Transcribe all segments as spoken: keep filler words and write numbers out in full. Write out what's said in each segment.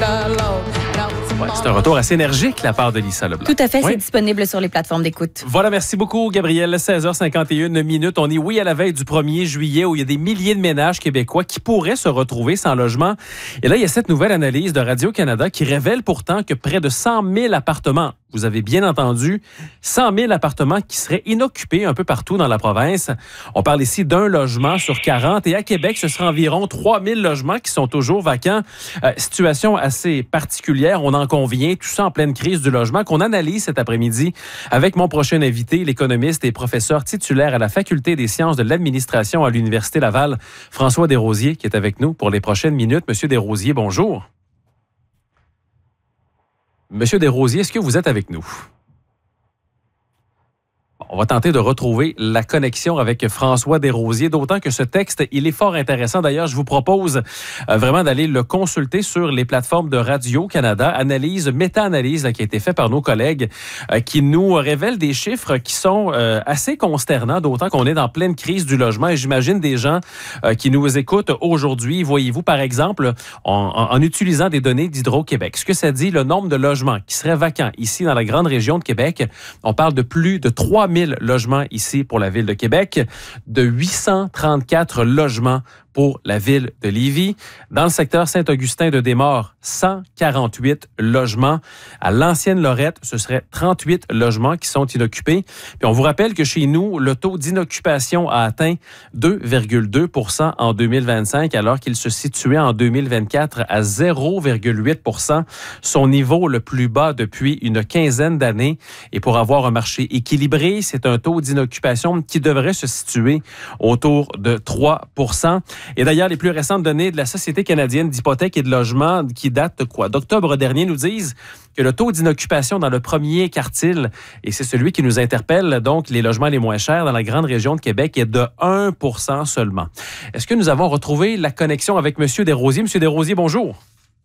Ouais, c'est un retour assez énergique de la part de Lisa Leblanc. Tout à fait, Oui. c'est disponible sur les plateformes d'écoute. Voilà, merci beaucoup, Gabriel. seize heures cinquante et une minutes. On est, oui, à la veille du premier juillet où il y a des milliers de ménages québécois qui pourraient se retrouver sans logement. Et là, il y a cette nouvelle analyse de Radio-Canada qui révèle pourtant que près de cent mille appartements, vous avez bien entendu, cent mille appartements qui seraient inoccupés un peu partout dans la province. On parle ici d'un logement sur quarante et à Québec, ce sera environ trois mille logements qui sont toujours vacants. Euh, situation assez particulière, on en convient, tout ça en pleine crise du logement qu'on analyse cet après-midi avec mon prochain invité, l'économiste et professeur titulaire à la Faculté des sciences de l'administration à l'Université Laval, François Desrosiers, qui est avec nous pour les prochaines minutes. Monsieur Desrosiers, bonjour. Monsieur Desrosiers, est-ce que vous êtes avec nous? On va tenter de retrouver la connexion avec François Desrosiers, d'autant que ce texte, il est fort intéressant. D'ailleurs, je vous propose euh, vraiment d'aller le consulter sur les plateformes de Radio-Canada. Analyse, méta-analyse là, qui a été faite par nos collègues euh, qui nous révèle des chiffres qui sont euh, assez consternants, d'autant qu'on est en pleine crise du logement. Et j'imagine des gens euh, qui nous écoutent aujourd'hui, voyez-vous, par exemple, en, en, en utilisant des données d'Hydro-Québec. Ce que ça dit, le nombre de logements qui seraient vacants ici dans la grande région de Québec, on parle de plus de trois mille logements ici pour la ville de Québec, de huit cent trente-quatre logements pour la ville de Lévis. Dans le secteur Saint-Augustin-de-Desmaures, cent quarante-huit logements. À l'Ancienne-Lorette, ce serait trente-huit logements qui sont inoccupés. Puis on vous rappelle que chez nous, le taux d'inoccupation a atteint deux virgule deux pour cent en deux mille vingt-cinq, alors qu'il se situait en deux mille vingt-quatre à zéro virgule huit pour cent, son niveau le plus bas depuis une quinzaine d'années. Et pour avoir un marché équilibré, c'est un taux d'inoccupation qui devrait se situer autour de trois pour cent. Et d'ailleurs, les plus récentes données de la Société canadienne d'hypothèques et de logement qui datent de quoi? D'octobre dernier nous disent que le taux d'inoccupation dans le premier quartile, et c'est celui qui nous interpelle, donc les logements les moins chers dans la grande région de Québec, est de un pour cent seulement. Est-ce que nous avons retrouvé la connexion avec M. Desrosiers? M. Desrosiers, bonjour.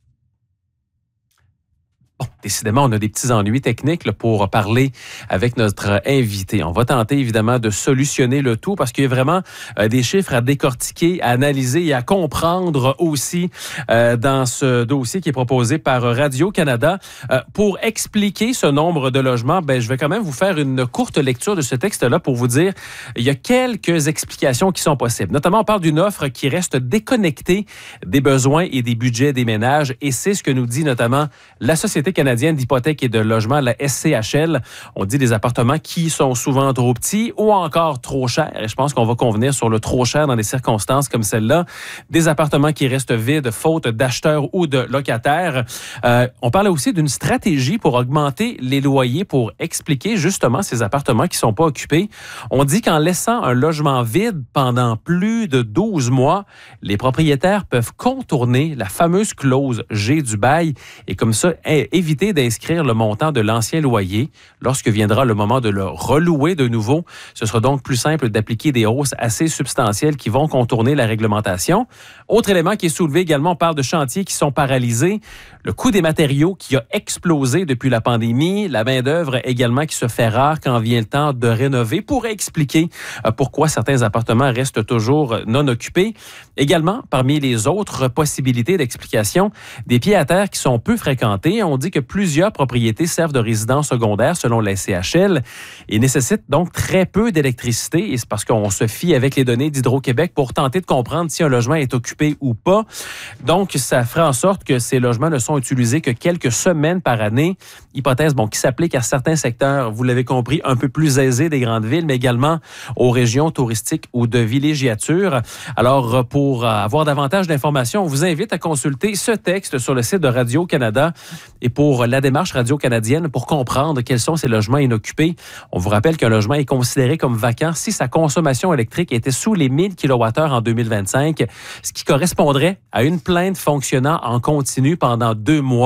Bon, décidément, on a des petits ennuis techniques là, pour parler avec notre invité. On va tenter évidemment de solutionner le tout parce qu'il y a vraiment euh, des chiffres à décortiquer, à analyser et à comprendre aussi euh, dans ce dossier qui est proposé par Radio-Canada. Euh, pour expliquer ce nombre de logements, ben, je vais quand même vous faire une courte lecture de ce texte-là pour vous dire il y a quelques explications qui sont possibles. Notamment, on parle d'une offre qui reste déconnectée des besoins et des budgets des ménages et c'est ce que nous dit notamment la Société canadienne d'hypothèques et de logement, la S C H L. On dit des appartements qui sont souvent trop petits ou encore trop chers. Et je pense qu'on va convenir sur le trop cher dans des circonstances comme celle-là. Des appartements qui restent vides faute d'acheteurs ou de locataires. Euh, on parle aussi d'une stratégie pour augmenter les loyers pour expliquer justement ces appartements qui ne sont pas occupés. On dit qu'en laissant un logement vide pendant plus de douze mois, les propriétaires peuvent contourner la fameuse clause G du bail et comme ça, éviter d'inscrire le montant de l'ancien loyer lorsque viendra le moment de le relouer de nouveau. Ce sera donc plus simple d'appliquer des hausses assez substantielles qui vont contourner la réglementation. Autre élément qui est soulevé également, on parle de chantiers qui sont paralysés. Le coût des matériaux qui a explosé depuis la pandémie. La main-d'œuvre également qui se fait rare quand vient le temps de rénover pourrait expliquer pourquoi certains appartements restent toujours non occupés. Également, parmi les autres possibilités d'explication, des pieds-à-terre qui sont peu fréquentés. On dit que plusieurs propriétés servent de résidence secondaire selon la S C H L et nécessitent donc très peu d'électricité. Et c'est parce qu'on se fie avec les données d'Hydro-Québec pour tenter de comprendre si un logement est occupé ou pas. Donc, ça ferait en sorte que ces logements ne sont utilisés que quelques semaines par année. Hypothèse bon, qui s'applique à certains secteurs, vous l'avez compris, un peu plus aisés des grandes villes, mais également aux régions touristiques ou de villégiature. Alors, pour avoir davantage d'informations, on vous invite à consulter ce texte sur le site de Radio-Canada et pour la démarche radio-canadienne pour comprendre quels sont ces logements inoccupés. On vous rappelle qu'un logement est considéré comme vacant si sa consommation électrique était sous les mille kilowattheures en deux mille vingt-cinq, ce qui correspondrait à une plainte fonctionnant en continu pendant deux mois.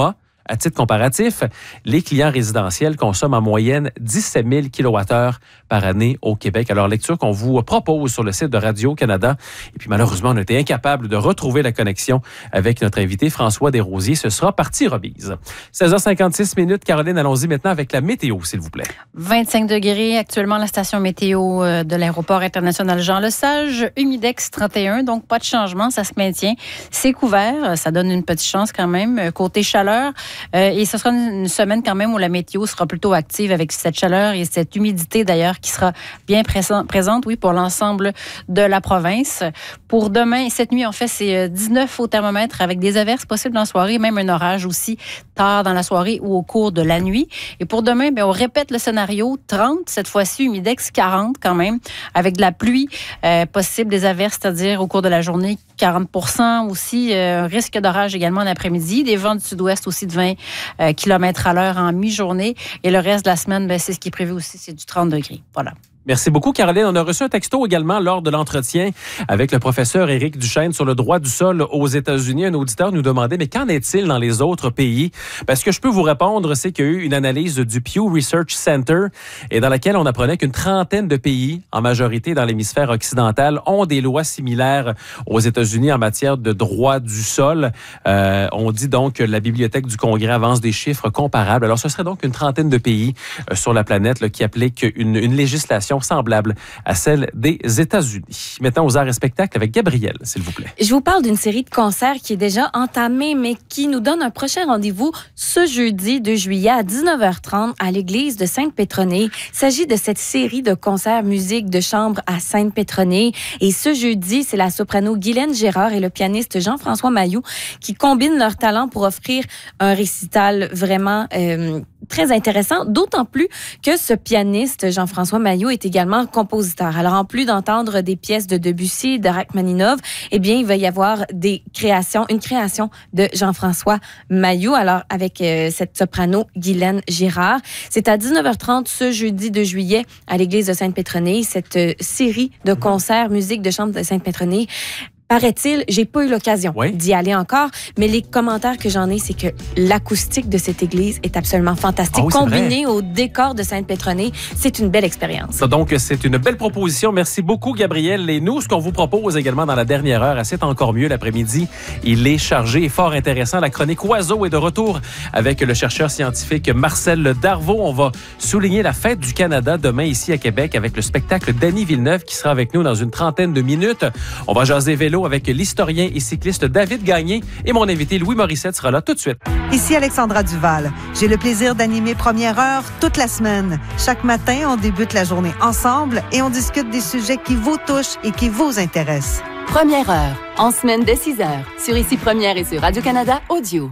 À titre comparatif, les clients résidentiels consomment en moyenne dix-sept mille kilowattheures par année au Québec. Alors, lecture qu'on vous propose sur le site de Radio-Canada. Et puis, malheureusement, on a été incapable de retrouver la connexion avec notre invité François Desrosiers. Ce sera partie remise. seize heures cinquante-six minutes. Caroline, allons-y maintenant avec la météo, s'il vous plaît. vingt-cinq degrés actuellement, la station météo de l'aéroport international Jean-Lesage. Humidex trente et un, donc pas de changement, ça se maintient. C'est couvert, ça donne une petite chance quand même. Côté chaleur, euh, et ce sera une semaine quand même où la météo sera plutôt active avec cette chaleur et cette humidité d'ailleurs qui sera bien présent, présente, oui, pour l'ensemble de la province. Pour demain, cette nuit, en fait, c'est dix-neuf au thermomètre avec des averses possibles en soirée, même un orage aussi tard dans la soirée ou au cours de la nuit. Et pour demain, bien, on répète le scénario, trente, cette fois-ci, humidex quarante quand même, avec de la pluie euh, possible, des averses, c'est-à-dire au cours de la journée, quarante pour cent aussi, euh, risque d'orage également en après-midi, des vents du sud-ouest aussi de vingt euh, kilomètres à l'heure en mi-journée. Et le reste de la semaine, bien, c'est ce qui est prévu aussi, c'est du trente degrés. Voilà. Merci beaucoup, Caroline. On a reçu un texto également lors de l'entretien avec le professeur Éric Duchesne sur le droit du sol aux États-Unis. Un auditeur nous demandait, mais qu'en est-il dans les autres pays? Parce que je peux vous répondre, c'est qu'il y a eu une analyse du Pew Research Center et dans laquelle on apprenait qu'une trentaine de pays, en majorité dans l'hémisphère occidental, ont des lois similaires aux États-Unis en matière de droit du sol. Euh, on dit donc que la Bibliothèque du Congrès avance des chiffres comparables. Alors, ce serait donc une trentaine de pays euh, sur la planète là, qui appliquent une, une législation semblable à celle des États-Unis. Maintenant, aux arts et spectacles avec Gabrielle, s'il vous plaît. Je vous parle d'une série de concerts qui est déjà entamée, mais qui nous donne un prochain rendez-vous ce jeudi deux juillet à dix-neuf heures trente à l'église de Sainte-Pétronée. Il s'agit de cette série de concerts musique de chambre à Sainte-Pétronée. Et ce jeudi, c'est la soprano Guylaine Gérard et le pianiste Jean-François Mailloux qui combinent leurs talents pour offrir un récital vraiment euh, très intéressant, d'autant plus que ce pianiste, Jean-François Mailloux, est également compositeur. Alors, en plus d'entendre des pièces de Debussy, de Rachmaninov, eh bien, il va y avoir des créations, une création de Jean-François Mailloux, alors avec euh, cette soprano Guylaine Girard. C'est à dix-neuf heures trente ce jeudi deux juillet à l'église de Sainte-Pétronée, cette euh, série de concerts musique de chambre de Sainte-Pétronée. Paraît-il, j'ai pas eu l'occasion oui. d'y aller encore, mais les commentaires que j'en ai, c'est que l'acoustique de cette église est absolument fantastique. Oh, combinée au décor de Sainte-Pétronée, c'est une belle expérience. Donc, c'est une belle proposition. Merci beaucoup, Gabrielle. Et nous, ce qu'on vous propose également dans la dernière heure, c'est encore mieux l'après-midi. Il est chargé et fort intéressant. La chronique Oiseau est de retour avec le chercheur scientifique Marcel Darvaux. On va souligner la fête du Canada demain ici à Québec avec le spectacle d'Annie Villeneuve qui sera avec nous dans une trentaine de minutes. On va jaser vélo avec l'historien et cycliste David Gagné et mon invité Louis Morissette sera là tout de suite. Ici Alexandra Duval. J'ai le plaisir d'animer Première Heure toute la semaine. Chaque matin, on débute la journée ensemble et on discute des sujets qui vous touchent et qui vous intéressent. Première Heure, en semaine dès six heures, sur Ici Première et sur Radio-Canada Audio.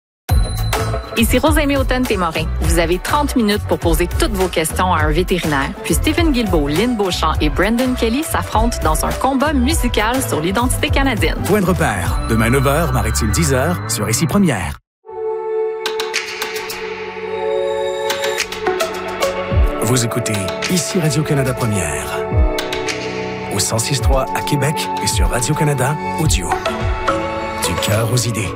Ici Rosalie Hautain-Témorin. Vous avez trente minutes pour poser toutes vos questions à un vétérinaire. Puis Stephen Guilbeault, Lynn Beauchamp et Brendan Kelly s'affrontent dans un combat musical sur l'identité canadienne. Point de repère. Demain neuf heures, Maritime dix heures, sur Ici Première. Vous écoutez Ici Radio-Canada Première. Au cent six point trois à Québec et sur Radio-Canada Audio. Du cœur aux idées.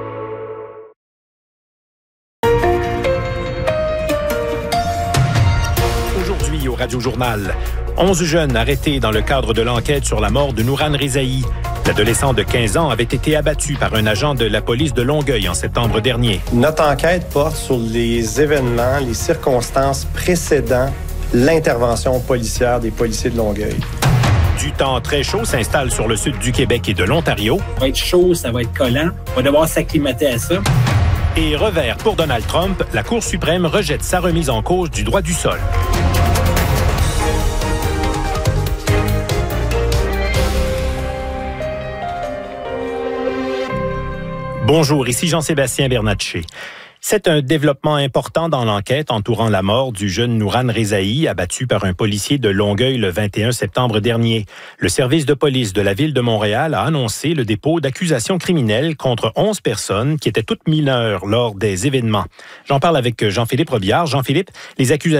Au Radio-Journal. onze jeunes arrêtés dans le cadre de l'enquête sur la mort de Nourane Rezaï. L'adolescent de quinze ans avait été abattu par un agent de la police de Longueuil en septembre dernier. Notre enquête porte sur les événements, les circonstances précédant l'intervention policière des policiers de Longueuil. Du temps très chaud s'installe sur le sud du Québec et de l'Ontario. Ça va être chaud, ça va être collant. On va devoir s'acclimater à ça. Et revers pour Donald Trump, la Cour suprême rejette sa remise en cause du droit du sol. Bonjour, ici Jean-Sébastien Bernatchez. C'est un développement important dans l'enquête entourant la mort du jeune Nourane Rezaï, abattu par un policier de Longueuil le vingt et un septembre dernier. Le service de police de la ville de Montréal a annoncé le dépôt d'accusations criminelles contre onze personnes qui étaient toutes mineures lors des événements. J'en parle avec Jean-Philippe Robillard. Jean-Philippe, les accusations